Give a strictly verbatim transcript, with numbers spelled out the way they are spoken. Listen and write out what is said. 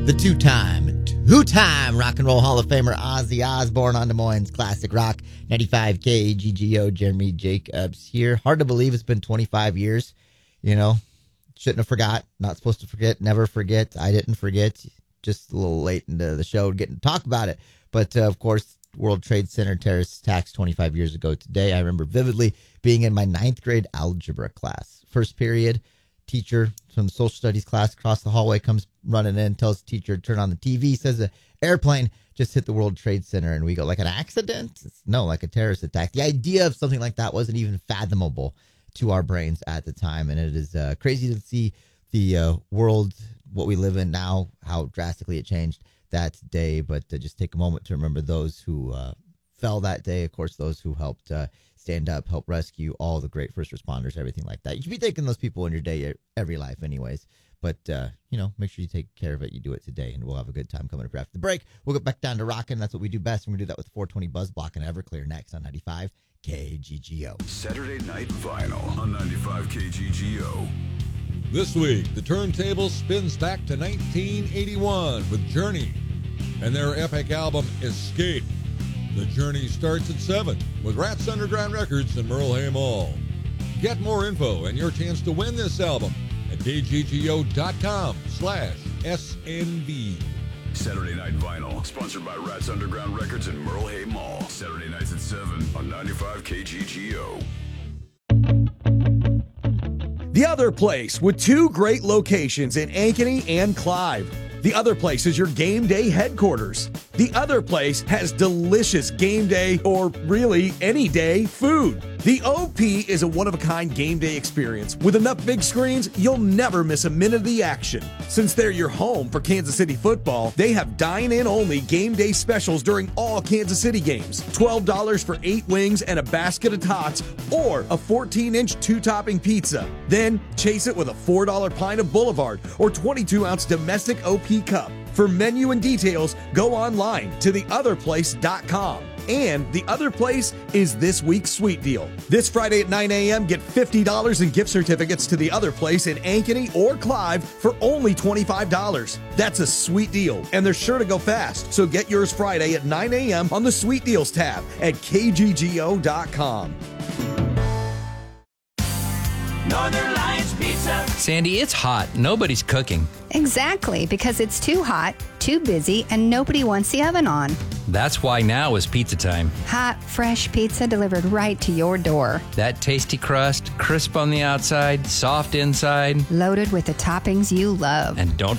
The two-time, two-time Rock and Roll Hall of Famer Ozzy Osbourne on Des Moines Classic Rock, ninety-five K G G O, Jeremy Jacobs here. Hard to believe it's been twenty-five years, you know. Shouldn't have forgot. Not supposed to forget. Never forget. I didn't forget. Just a little late into the show getting to talk about it. But, uh, of course, World Trade Center terrorist attacks twenty-five years ago today. I remember vividly being in my ninth grade algebra class. First period, teacher from the social studies class across the hallway comes running in, tells the teacher to turn on the T V, says an airplane just hit the World Trade Center. And we go, like an accident? No, like a terrorist attack. The idea of something like that wasn't even fathomable to our brains at the time. And it is uh, crazy to see the uh, world, what we live in now, how drastically it changed that day. But uh, just take a moment to remember those who uh, fell that day. Of course, those who helped uh, stand up, help rescue, all the great first responders, everything like that. You should be thanking those people in your day, every life anyways. But, uh, you know, make sure you take care of it. You do it today, and we'll have a good time coming up after the break. We'll get back down to rocking. That's what we do best. And we're going to do that with four twenty Buzz Block and Everclear next on ninety-five K G G O. Saturday Night Vinyl on ninety-five K G G O. This week, the turntable spins back to nineteen eighty-one with Journey and their epic album, Escape. The journey starts at seven with Rats Underground Records in Merle Hay Mall. Get more info and your chance to win this album at kggo.com slash SNV. Saturday Night Vinyl, sponsored by Rats Underground Records in Merle Hay Mall. Saturday nights at seven on ninety-five K G G O. The Other Place, with two great locations in Ankeny and Clive. The Other Place is your game day headquarters. The Other Place has delicious game day, or really any day, food. The O P is a one-of-a-kind game day experience. With enough big screens, you'll never miss a minute of the action. Since they're your home for Kansas City football, they have dine-in only game day specials during all Kansas City games. twelve dollars for eight wings and a basket of tots, or a fourteen inch two-topping pizza. Then chase it with a four dollar pint of Boulevard or twenty-two ounce domestic O P cup. For menu and details, go online to the other place dot com. And The Other Place is this week's sweet deal. This Friday at nine a.m., get fifty dollars in gift certificates to The Other Place in Ankeny or Clive for only twenty-five dollars. That's a sweet deal, and they're sure to go fast. So get yours Friday at nine a.m. on the Sweet Deals tab at K G G O dot com. Northern Lights Pizza. Sandy, it's hot. Nobody's cooking. Exactly, because it's too hot, too busy, and nobody wants the oven on. That's why now is pizza time. Hot, fresh pizza delivered right to your door. That tasty crust, crisp on the outside, soft inside. Loaded with the toppings you love. And don't